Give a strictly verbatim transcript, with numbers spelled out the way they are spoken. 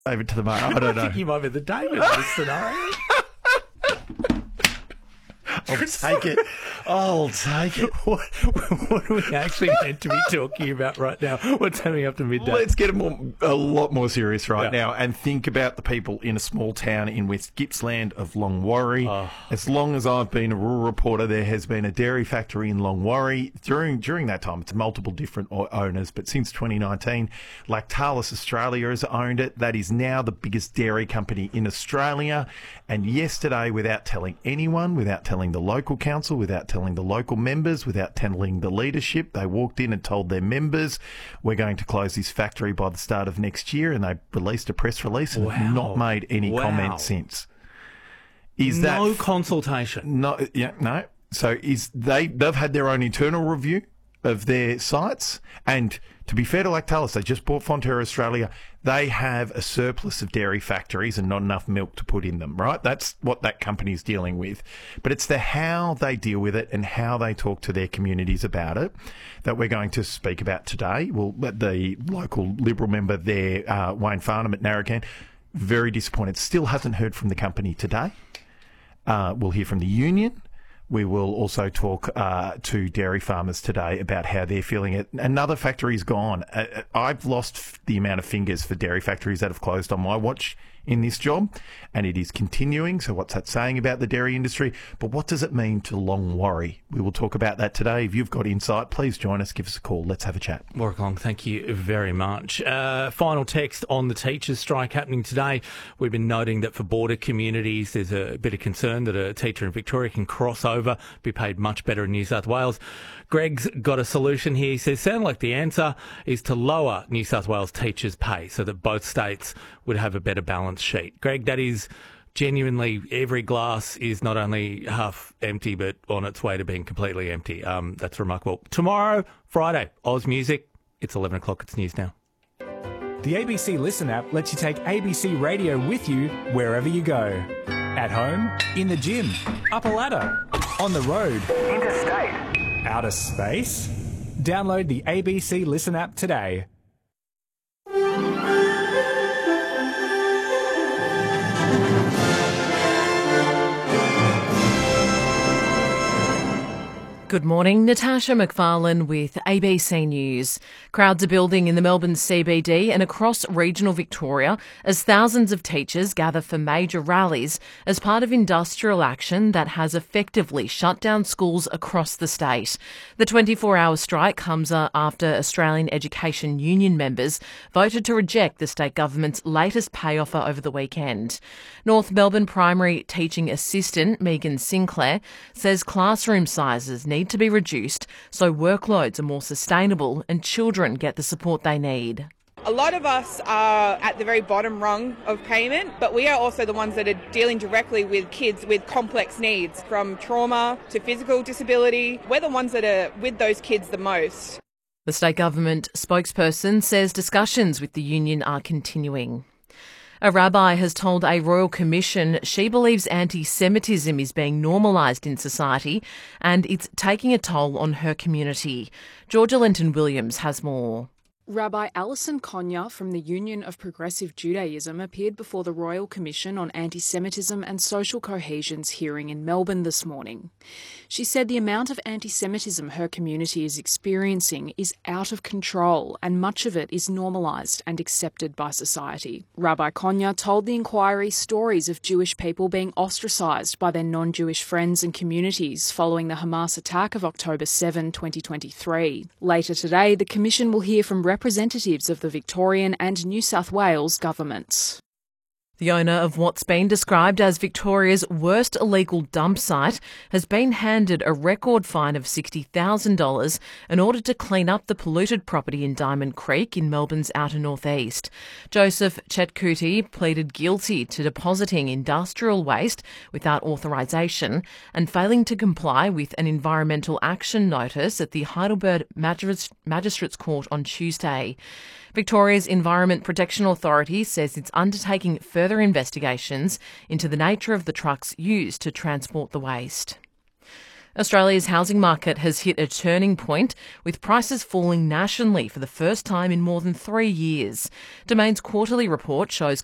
David to the mayor. I don't know. I think you might be the David in this scenario. I'll take it. I'll take it. What, what are we actually meant to be talking about right now? What's happening up to midday? Let's get a, more, a lot more serious right Yeah. now and think about the people in a small town in West Gippsland of Longwarry. Oh. As long as I've been a rural reporter, there has been a dairy factory in Longwarry. During during that time, it's multiple different o- owners, but since twenty nineteen, Lactalis Australia has owned it. That is now the biggest dairy company in Australia. And yesterday, without telling anyone, without telling the local council, without telling the local members, without telling the leadership, they walked in and told their members, we're going to close this factory by the start of next year, and they released a press release and have Wow. not made any Wow. comment since. Is no that consultation. no? Yeah, no. So is they they've had their own internal review of their sites, and to be fair to Lactalis, they just bought Fonterra Australia. They have a surplus of dairy factories and not enough milk to put in them, right? That's what that company is dealing with. But it's the how they deal with it and how they talk to their communities about it that we're going to speak about today. Well, the local Liberal member there, uh, Wayne Farnham at Narragain, very disappointed. Still hasn't heard from the company today. Uh, we'll hear from the union. We will also talk uh, to dairy farmers today about how they're feeling it. Another factory's gone. Uh, I've lost f- the amount of fingers for dairy factories that have closed on my watch in this job, and it is continuing. So what's that saying about the dairy industry? But what does it mean to Longwarry? We will talk about that today. If you've got insight, please join us. Give us a call. Let's have a chat. Warwick Long, thank you very much. Uh, final text on the teachers' strike happening today. We've been noting that for border communities, there's a bit of concern that a teacher in Victoria can cross over, be paid much better in New South Wales. Greg's got a solution here. He says, sound like the answer is to lower New South Wales teachers' pay so that both states would have a better balance sheet. Greg, that is genuinely, every glass is not only half empty, but on its way to being completely empty. Um, that's remarkable. Tomorrow, Friday, Oz Music. It's eleven o'clock. It's news now. The A B C Listen app lets you take A B C Radio with you wherever you go. At home, in the gym, up a ladder, on the road, interstate, outer space. Download the A B C Listen app today. Good morning, Natasha McFarlane with A B C News. Crowds are building in the Melbourne C B D and across regional Victoria as thousands of teachers gather for major rallies as part of industrial action that has effectively shut down schools across the state. The twenty-four hour strike comes uh, after Australian Education Union members voted to reject the state government's latest pay offer over the weekend. North Melbourne Primary Teaching Assistant Megan Sinclair says classroom sizes need to be reduced so workloads are more sustainable and children get the support they need. A lot of us are at the very bottom rung of payment, but we are also the ones that are dealing directly with kids with complex needs, from trauma to physical disability. We're the ones that are with those kids the most. The state government spokesperson says discussions with the union are continuing. A rabbi has told a royal commission she believes anti-Semitism is being normalised in society and it's taking a toll on her community. Georgia Linton-Williams has more. Rabbi Alison Konya from the Union of Progressive Judaism appeared before the Royal Commission on Anti-Semitism and Social Cohesion's hearing in Melbourne this morning. She said the amount of anti-Semitism her community is experiencing is out of control and much of it is normalised and accepted by society. Rabbi Konya told the inquiry stories of Jewish people being ostracised by their non-Jewish friends and communities following the Hamas attack of October seventh, twenty twenty-three. Later today, the Commission will hear from representatives of the Victorian and New South Wales governments. The owner of what's been described as Victoria's worst illegal dump site has been handed a record fine of sixty thousand dollars in order to clean up the polluted property in Diamond Creek in Melbourne's outer northeast. Joseph Chetkuti pleaded guilty to depositing industrial waste without authorisation and failing to comply with an environmental action notice at the Heidelberg Magistrates Court on Tuesday. Victoria's Environment Protection Authority says it's undertaking further investigations into the nature of the trucks used to transport the waste. Australia's housing market has hit a turning point, with prices falling nationally for the first time in more than three years. Domain's quarterly report shows